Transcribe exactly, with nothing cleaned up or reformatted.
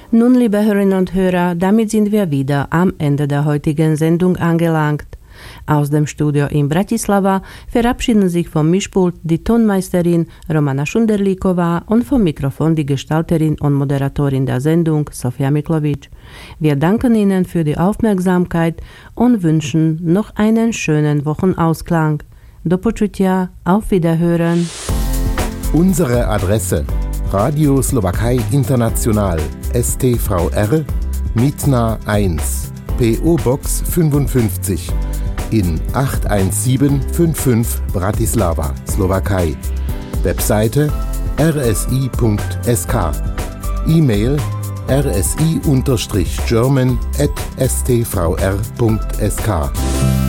Nun, liebe Hörerinnen und Hörer, damit sind wir wieder am Ende der heutigen Sendung angelangt. Aus dem Studio in Bratislava verabschieden sich vom Mischpult die Tonmeisterin Romana Šunderlíková und vom Mikrofon die Gestalterin und Moderatorin der Sendung Sofia Miklovic. Wir danken Ihnen für die Aufmerksamkeit und wünschen noch einen schönen Wochenausklang. Do počutia, auf Wiederhören. Unsere Adresse: Radio Slowakei International, S T V R, Mitna eins, P O-Box fünfundfünfzig, in acht eins sieben fünf fünf Bratislava, Slowakei. Webseite r s i punkt s k. E-Mail r s i German at s t v r punkt s k.